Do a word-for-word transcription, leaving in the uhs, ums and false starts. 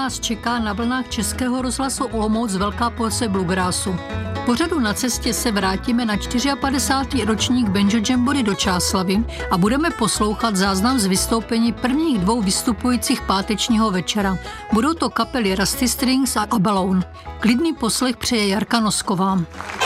nás čeká na vlnách Českého rozhlasu Olomouc velká porce bluegrassu. V pořadu Na cestě se vrátíme na padesátý čtvrtý ročník Banjo Jamboree do Čáslavi a budeme poslouchat záznam z vystoupení prvních dvou vystupujících pátečního večera. Budou to kapely Rusty Strings a Balloon. Klidný poslech přeje Jarka Nosková.